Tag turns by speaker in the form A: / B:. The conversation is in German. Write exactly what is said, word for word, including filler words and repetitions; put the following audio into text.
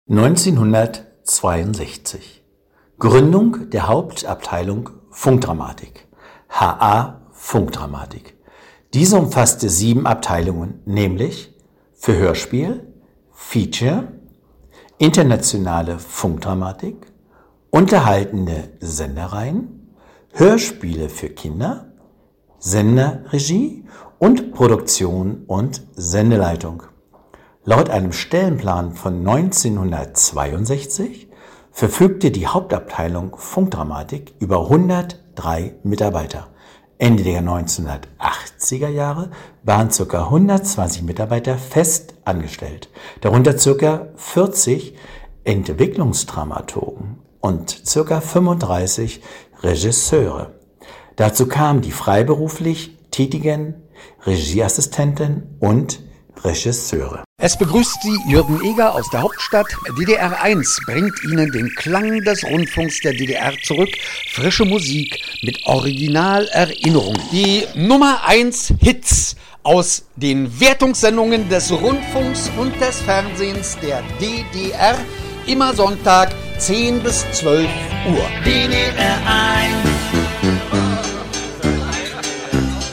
A: neunzehnhundertzweiundsechzig. Gründung der Hauptabteilung Funkdramatik, H A Funkdramatik. Diese umfasste sieben Abteilungen, nämlich für Hörspiel, Feature, internationale Funkdramatik, unterhaltende Sendereien, Hörspiele für Kinder, Senderregie und Produktion und Sendeleitung. Laut einem Stellenplan von neunzehnhundertzweiundsechzig verfügte die Hauptabteilung Funkdramatik über hundertdrei Mitarbeiter. Ende der neunzehnhundertachtziger Jahre waren ca. hundertzwanzig Mitarbeiter fest angestellt, darunter ca. vierzig Entwicklungsdramaturgen und ca. fünfunddreißig Regisseure. Dazu kamen die freiberuflich tätigen Regieassistenten und Regisseure.
B: Es begrüßt Sie Jürgen Eger aus der Hauptstadt. D D R eins bringt Ihnen den Klang des Rundfunks der D D R zurück. Frische Musik mit Originalerinnerung. Die Nummer eins Hits aus den Wertungssendungen des Rundfunks und des Fernsehens der D D R. Immer Sonntag zehn bis zwölf Uhr.
C: D D R eins